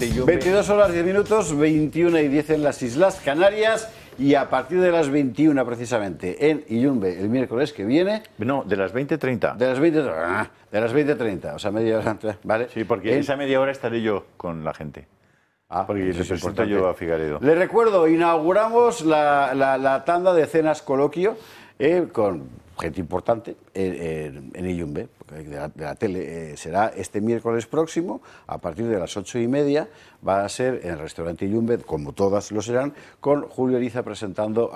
restaurante Iyumbe. 22 horas 10 minutos, 21 y 10 en las Islas Canarias. Y a partir de las 21 precisamente en Iyumbe el miércoles que viene. No, de las 20:30. De las 20:30, o sea, media hora antes, ¿vale? Sí, porque esa media hora estaré yo con la gente. Porque eso es represento importante. yo a Figaredo. Les recuerdo, inauguramos la tanda de cenas coloquio con gente importante en Iyumbe, de la tele. Será este miércoles próximo, a partir de las 8:30, va a ser en el restaurante Iyumbe, como todas lo serán, con Julio Eriza presentando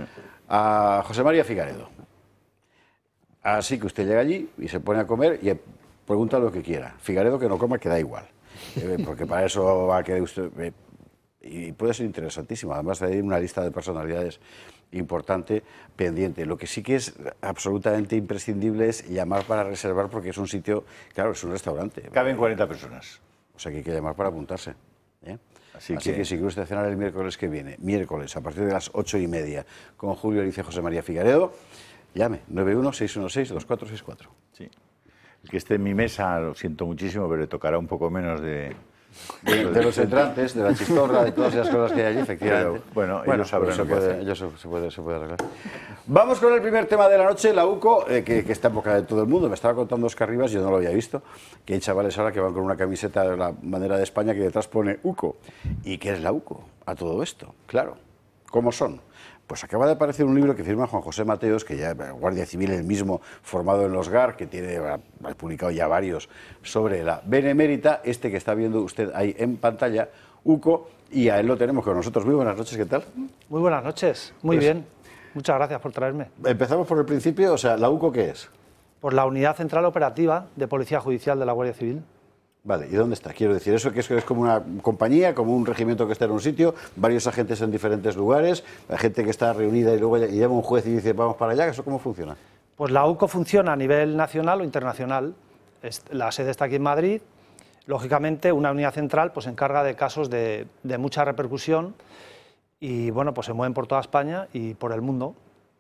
a José María Figaredo. Así que usted llega allí y se pone a comer y pregunta lo que quiera. Figaredo que no coma, que da igual. Porque para eso va a querer usted... y puede ser interesantísimo. Además, hay una lista de personalidades importante pendiente. Lo que sí que es absolutamente imprescindible es llamar para reservar, porque es un sitio... Claro, es un restaurante. Caben 40 personas. O sea que hay que llamar para apuntarse. Así que si quiere usted cenar el miércoles que viene, miércoles, a partir de las 8:30, con Julio Erice y José María Figaredo, llame, 91-616-2464. Sí. El que esté en mi mesa, lo siento muchísimo, pero le tocará un poco menos de los entrantes, de la chistorra, de todas esas cosas que hay allí, efectivamente. Bueno, ellos sabrán lo que hacer. Ellos se puede arreglar. Vamos con el primer tema de la noche, la UCO, que está en boca de todo el mundo. Me estaba contando Oscar Rivas, yo no lo había visto, que hay chavales ahora que van con una camiseta de la bandera de España que detrás pone UCO. ¿Y qué es la UCO a todo esto? Claro, ¿cómo son? Pues acaba de aparecer un libro que firma Juan José Mateos, que ya es Guardia Civil, el mismo, formado en los GAR, que ha publicado ya varios sobre la Benemérita, este que está viendo usted ahí en pantalla, UCO, y a él lo tenemos con nosotros. Muy buenas noches, ¿qué tal? Muy buenas noches, muy bien. Muchas gracias por traerme. Empezamos por el principio, o sea, ¿la UCO qué es? Por la Unidad Central Operativa de Policía Judicial de la Guardia Civil. Vale, ¿y dónde está? Quiero decir, eso que es como una compañía, como un regimiento que está en un sitio, varios agentes en diferentes lugares, la gente que está reunida y luego llama un juez y dice vamos para allá, ¿eso cómo funciona? Pues la UCO funciona a nivel nacional o internacional. La sede está aquí en Madrid. Lógicamente, una unidad central pues se encarga de casos de mucha repercusión y bueno, pues se mueven por toda España y por el mundo.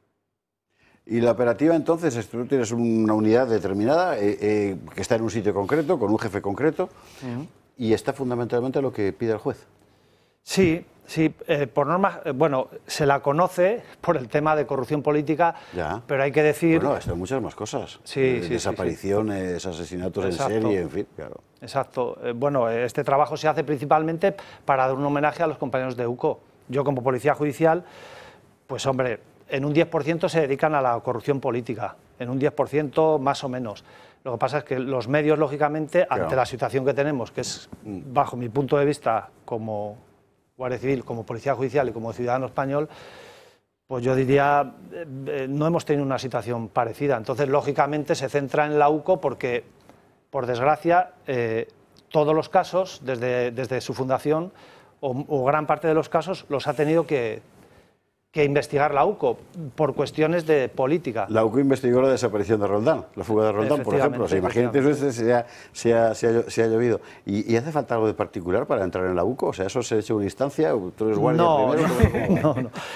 Y la operativa, entonces, tú tienes una unidad determinada que está en un sitio concreto, con un jefe concreto, y está fundamentalmente lo que pide el juez. Sí, por norma, bueno, se la conoce por el tema de corrupción política, ya, pero hay que decir... Bueno, hay muchas más cosas. Sí, desapariciones, asesinatos Exacto. en serie, en fin, claro. Exacto. Bueno, este trabajo se hace principalmente para dar un homenaje a los compañeros de UCO. Yo, como policía judicial, pues hombre, en un 10% se dedican a la corrupción política, en un 10% más o menos. Lo que pasa es que los medios, lógicamente, ante la situación que tenemos, que es, bajo mi punto de vista, como Guardia Civil, como Policía Judicial y como ciudadano español, pues yo diría, no hemos tenido una situación parecida. Entonces, lógicamente, se centra en la UCO porque, por desgracia, todos los casos, desde su fundación, o gran parte de los casos, los ha tenido que investigar la UCO por cuestiones de política. La UCO investigó la desaparición de Roldán, la fuga de Roldán, por ejemplo. O sea, imagínate si ha llovido. ¿Y hace falta algo de particular para entrar en la UCO? O sea, ¿eso se ha hecho una instancia? ¿Tú eres guardia primero? No.